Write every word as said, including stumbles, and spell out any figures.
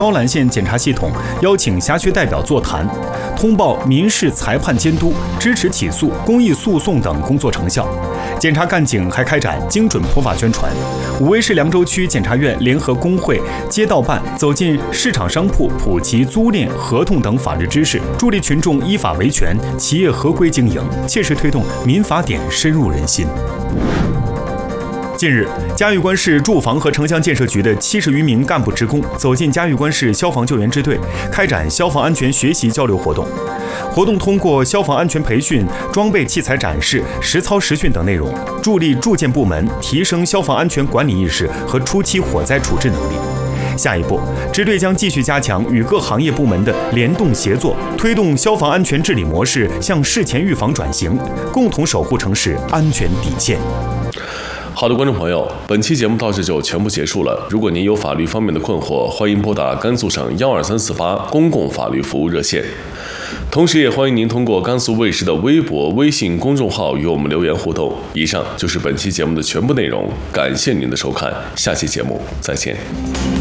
高兰县检察系统邀请辖区代表座谈，通报民事裁判监督、支持起诉、公益诉讼等工作成效。检察干警还开展精准普法宣传。武威市凉州区检察院联合工会、街道办走进市场商铺，普及租赁、合同等法律知识，助力群众依法维权、企业合规经营，切实推动民法典深入人心。近日，嘉峪关市住房和城乡建设局的七十余名干部职工走进嘉峪关市消防救援支队，开展消防安全学习交流活动。活动通过消防安全培训、装备器材展示、实操实训等内容，助力住建部门提升消防安全管理意识和初期火灾处置能力。下一步，支队将继续加强与各行业部门的联动协作，推动消防安全治理模式向事前预防转型，共同守护城市安全底线。 好的，观众朋友，本期节目到这就全部结束了。如果您有法律方面的困惑，欢迎拨打甘肃省幺二三四八公共法律服务热线。同时，也欢迎您通过甘肃卫视的微博、微信公众号与我们留言互动。以上就是本期节目的全部内容，感谢您的收看，下期节目再见。